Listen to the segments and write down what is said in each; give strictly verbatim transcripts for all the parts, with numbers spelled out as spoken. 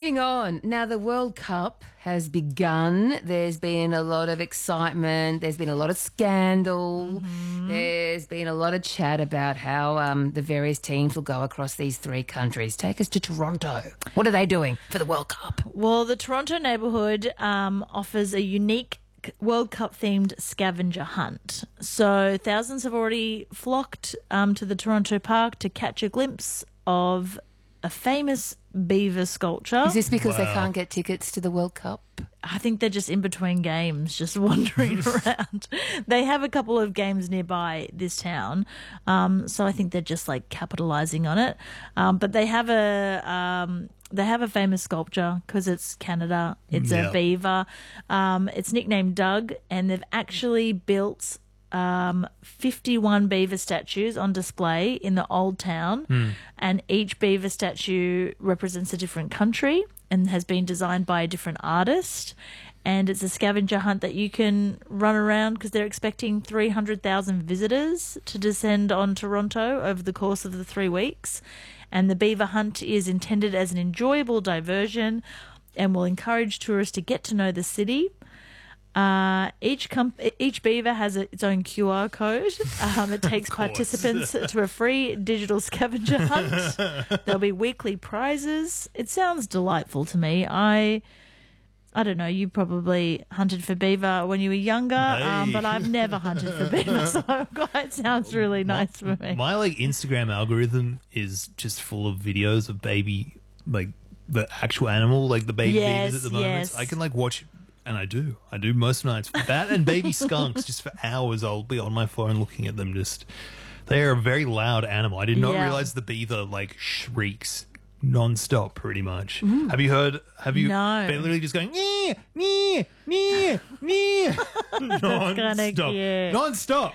moving on. Now, the World Cup has begun. There's been a lot of excitement. There's been a lot of scandal. Mm-hmm. There's been a lot of chat about how um, the various teams will go across these three countries. Take us to Toronto. What are they doing for the World Cup? Well, the Toronto neighbourhood um, offers a unique World Cup themed scavenger hunt. So thousands have already flocked um, to the Toronto park to catch a glimpse of a famous beaver sculpture. Is this because Wow. they can't get tickets to the World Cup? I think they're just in between games, just wandering around. They have a couple of games nearby this town, um, so I think they're just like capitalising on it. Um, but they have a um, they have a famous sculpture because it's Canada. It's Yeah. a beaver. Um, it's nicknamed Doug, and they've actually built um, fifty-one beaver statues on display in the old town, Mm. and each beaver statue represents a different country and has been designed by a different artist. And it's a scavenger hunt that you can run around because they're expecting three hundred thousand visitors to descend on Toronto over the course of the three weeks. And the beaver hunt is intended as an enjoyable diversion and will encourage tourists to get to know the city. Uh, each com- each beaver has a, its own Q R code. Um, it takes course. participants to a free digital scavenger hunt. There'll be weekly prizes. It sounds delightful to me. I I don't know. You probably hunted for beaver when you were younger, um, Hey. but I've never hunted for beaver, so it sounds really nice for me. My like Instagram algorithm is just full of videos of baby, like the actual animal, like the baby Yes, beavers at the moment. yes. I can like watch, and I do. I do most nights. That and baby skunks, just for hours. I'll be on my phone looking at them. Just they are a very loud animal. I did not Yeah. realize the beaver like shrieks non-stop pretty much. Have you heard have you No. they're literally just going nee nee nee nee non-stop kinda cute. non-stop.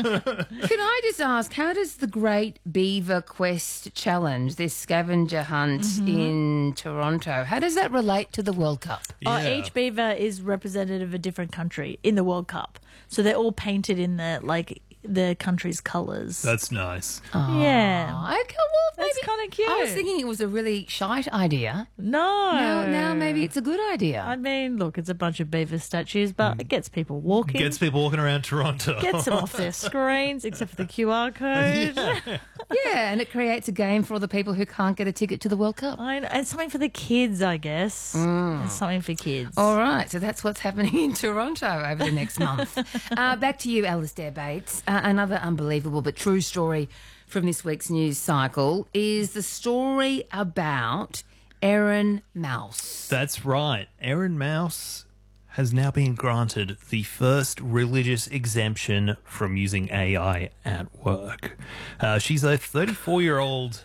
Can I just ask, how does the Great Beaver Quest Challenge, this scavenger hunt Mm-hmm. in Toronto, how does that relate to the World Cup? Oh, Yeah. each beaver is representative of a different country in the World Cup, so they're all painted in the like the country's colours. That's nice. yeah. Oh, okay, well, That's maybe- kinda cute. I was thinking it was a really shite idea. No. Now, now maybe it's a good idea. I mean, look, it's a bunch of beaver statues, but it gets people walking. Gets people walking around Toronto. Gets them off their screens, except for the Q R code. Yeah, and it creates a game for all the people who can't get a ticket to the World Cup. I know, it's something for the kids, I guess. It's something for kids. All right, so that's what's happening in Toronto over the next month. Uh, back to you, Alistair Bates. Uh, another unbelievable but true story from this week's news cycle is the story about Erin Mouse. That's right. Erin Mouse has now been granted the first religious exemption from using A I at work. Uh, she's a thirty-four-year-old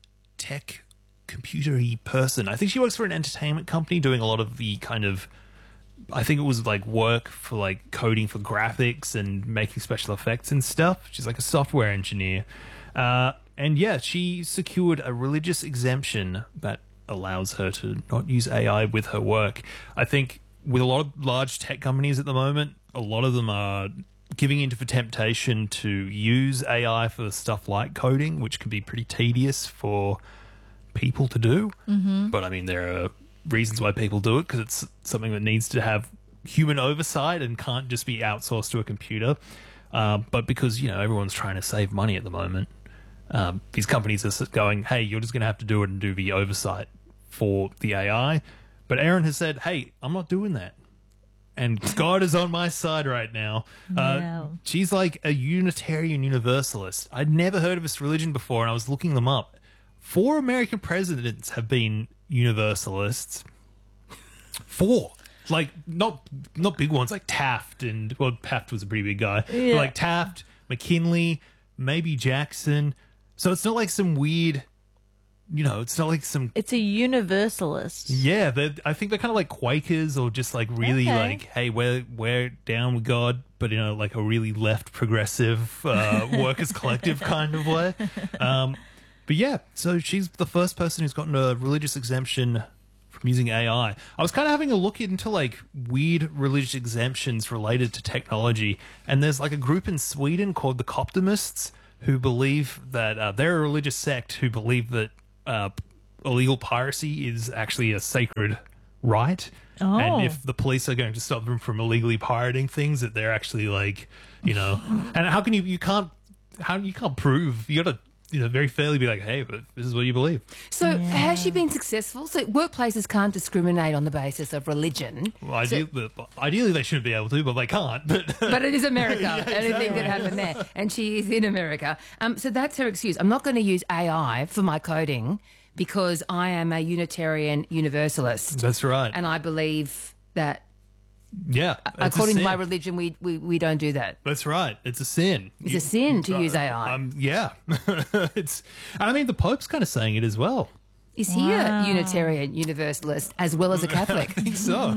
tech computery person. I think she works for an entertainment company doing a lot of the kind of I think it was like work for like coding for graphics and making special effects and stuff. She's like a software engineer. Uh, and yeah, she secured a religious exemption that allows her to not use A I with her work. I think with a lot of large tech companies at the moment, a lot of them are giving into the temptation to use A I for stuff like coding, which can be pretty tedious for people to do. Mm-hmm. But I mean, there are reasons why people do it because it's something that needs to have human oversight and can't just be outsourced to a computer. Uh, but because, you know, everyone's trying to save money at the moment, um, these companies are going, hey, you're just going to have to do it and do the oversight for the A I. But Erin has said, hey, I'm not doing that. And God is on my side right now. Uh, Yeah. She's like a Unitarian Universalist. I'd never heard of this religion before, and I was looking them up. Four American presidents have been Universalists. Four. Like, not not big ones, like Taft, and, well, Taft was a pretty big guy. But Yeah. like Taft, McKinley, maybe Jackson. So it's not like some weird, you know, it's not like some It's a universalist. yeah, they're- I think they're kind of like Quakers or just like really Okay. like, hey, we're we're down with God, but in a like a really left progressive uh, workers collective kind of way. Um, but yeah, so she's the first person who's gotten a religious exemption from using A I. I was kind of having a look into like weird religious exemptions related to technology, and there's like a group in Sweden called the Coptimists who believe that uh, they're a religious sect who believe that uh, illegal piracy is actually a sacred right. Oh. And if the police are going to stop them from illegally pirating things, that they're actually like, you know, and how can you, you can't, how you can't prove, you got to, you know, very fairly be like, hey, but this is what you believe. So Yeah. has she been successful? So workplaces can't discriminate on the basis of religion. Well, ideally, ideally they shouldn't be able to, but they can't. But But it is America. Anything could happen there. And she is in America. Um, so that's her excuse. I'm not going to use A I for my coding because I am a Unitarian Universalist. that's right. And I believe that yeah. it's a according to my sin. religion, we, we, we don't do that. That's right. It's a sin. It's a sin to use A I. Um, yeah. it's. And I mean, the Pope's kind of saying it as well. Is he Wow. a Unitarian Universalist as well as a Catholic? I think so.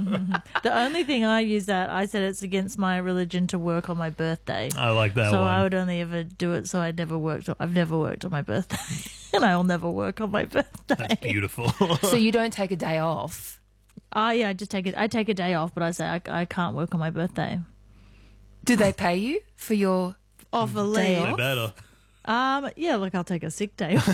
The only thing I use that, I said it's against my religion to work on my birthday. I like that So one. I would only ever do it. So I never worked. I've never worked on my birthday, and I'll never work on my birthday. That's beautiful. So you don't take a day off? Oh yeah, I just take it. I take a day off, but I say I, I can't work on my birthday. Do they pay you for your Off a Day leave. They off? better. Um, yeah, look, I'll take a sick day off.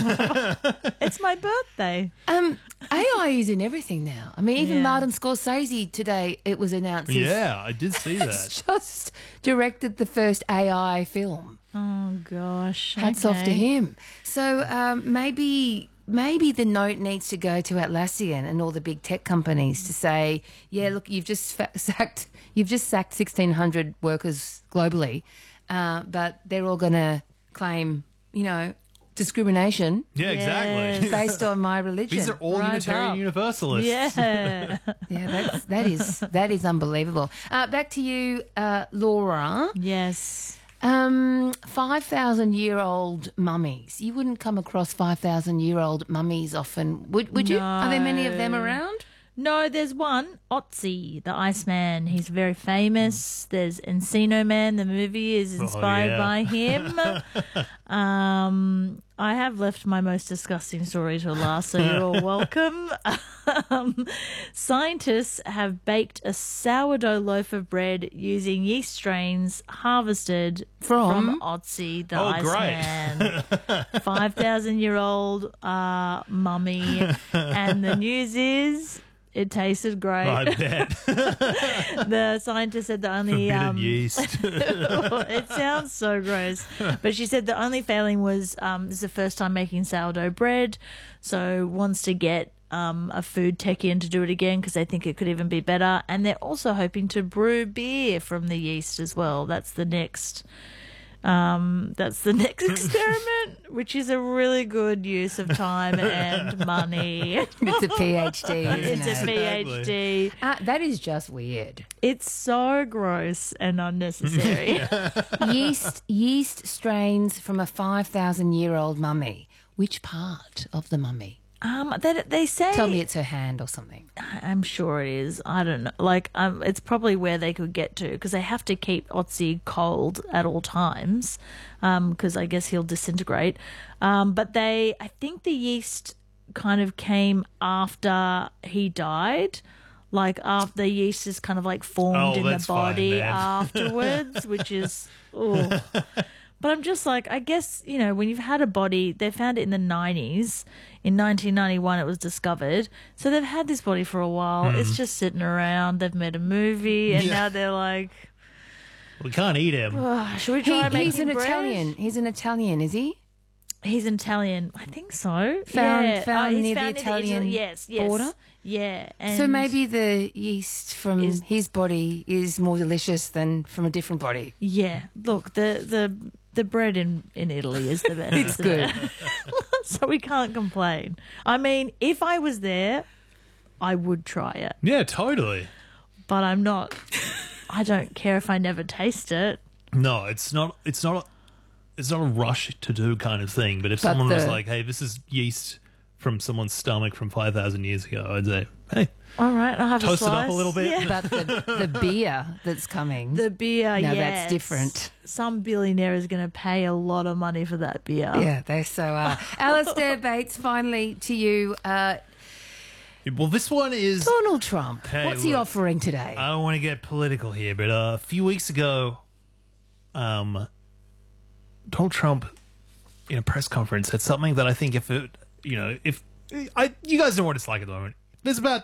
It's my birthday. Um, A I is in everything now. I mean, even Yeah. Martin Scorsese today, it was announced, he's Yeah, I did see that. just directed the first A I film. Oh gosh. Hats off to okay. him. So um, maybe maybe the note needs to go to Atlassian and all the big tech companies to say, yeah, look, you've just fa- sacked you've just sacked sixteen hundred workers globally, uh, but they're all going to claim, you know, discrimination Yeah, exactly. based on my religion. These are all Rise Unitarian up. Universalists. Yeah. Yeah, that's, that is that is unbelievable. Uh, back to you, uh, Laura. Yes. Um, five thousand year old mummies. You wouldn't come across five thousand year old mummies often, would would you? Are there many of them No. around? No, there's one, Otzi, the Iceman. He's very famous. There's Encino Man. The movie is inspired yeah. by him. um, I have left my most disgusting story to last, so you're all welcome. um, scientists have baked a sourdough loaf of bread using yeast strains harvested From? from Otzi, the Oh, great. Iceman. five thousand year old uh, mummy. And the news is it tasted great. I bet. The scientist said the only Forbidden um, yeast. it sounds so gross, but she said the only failing was um, this is the first time making sourdough bread, so wants to get um, a food techie in to do it again because they think it could even be better, and they're also hoping to brew beer from the yeast as well. That's the next. Um, that's the next experiment, which is a really good use of time and money. It's a PhD, It's isn't a it? PhD. Uh, that is just weird. It's so gross and unnecessary. yeast yeast strains from a five thousand year old mummy. Which part of the mummy? Um, they, they say. Tell me it's her hand or something. I'm sure it is. I don't know. Like, um, it's probably where they could get to because they have to keep Otzi cold at all times, um, because I guess he'll disintegrate. Um, but they, I think the yeast kind of came after he died. Like after the yeast is kind of like formed Oh, in the that's fine, body man. afterwards, which is. Ooh. But I'm just like, I guess, you know, when you've had a body, they found it in the nineties. In nineteen ninety-one, it was discovered. So they've had this body for a while. It's just sitting around. They've made a movie, and Yeah. now they're like, We can't eat him. oh, should we He, try he's making an bread? Italian. He's an Italian, is he? He's an Italian. I think so. Found- yeah. found he's near the found in Italian Italy. Yes, yes. border? Yeah. And So maybe the yeast from Is- his body is more delicious than from a different body. Yeah. Look, the the the bread in, in Italy is the best. It's isn't good. it? So we can't complain. I mean, if I was there, I would try it. Yeah, totally. But I'm not. I don't care if I never taste it. No, it's not. It's not. A, it's not a rush to do kind of thing. But if But someone was the- like, "Hey, this is yeast from someone's stomach from five thousand years ago," I'd say, "Hey, All right, I'll have Toast a it up slice. a little bit. Yeah. But the, the beer that's coming. The beer, No, yes. that's different. Some billionaire is going to pay a lot of money for that beer. yeah, they so are. Alistair Bates, finally to you. Uh, well, this one is." Donald Trump. Hey, What's he look, offering today? I don't want to get political here, but uh, a few weeks ago, um, Donald Trump in a press conference said something that I think if it, you know, if I, you guys know what it's like at the moment. There's about